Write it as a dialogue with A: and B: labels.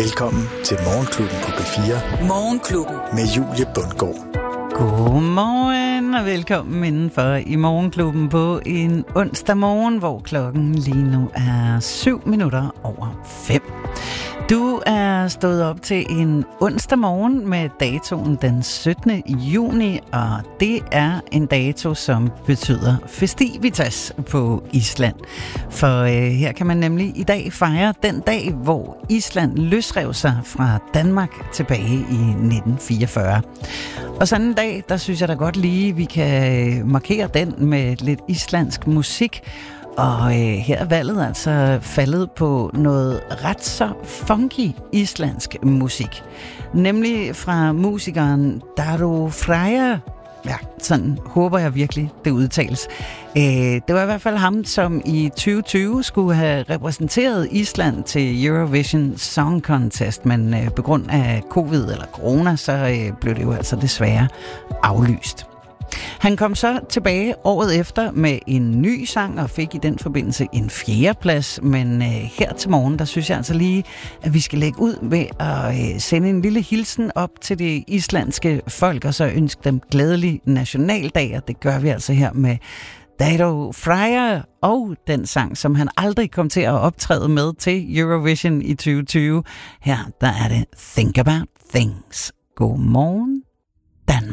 A: Velkommen til Morgenklubben på P4.
B: Morgenklubben.
A: Med Julie Bundgaard.
C: Godmorgen og velkommen indenfor i Morgenklubben på en onsdag morgen, hvor klokken lige nu er 7:05. Du er stået op til en onsdag morgen med datoen den 17. juni, og det er en dato, som betyder festivitas på Island. For her kan man nemlig i dag fejre den dag, hvor Island løsrev sig fra Danmark tilbage i 1944. Og sådan en dag, der synes jeg da godt lige, vi kan markere den med lidt islandsk musik. Og her er valget altså faldet på noget ret så funky islandsk musik. Nemlig fra musikeren Daru Freyr. Ja, sådan håber jeg virkelig, det udtales. Det var i hvert fald ham, som i 2020 skulle have repræsenteret Island til Eurovision Song Contest, men på grund af covid eller corona, så blev det jo altså desværre aflyst. Han kom så tilbage året efter med en ny sang og fik i den forbindelse en 4. plads, men her til morgen, der synes jeg altså lige, at vi skal lægge ud med at sende en lille hilsen op til det islandske folk, og så ønske dem glædelig nationaldag, og det gør vi altså her med Daru Freyr og den sang, som han aldrig kom til at optræde med til Eurovision i 2020. Her, der er det Think About Things. God morgen, Danmark.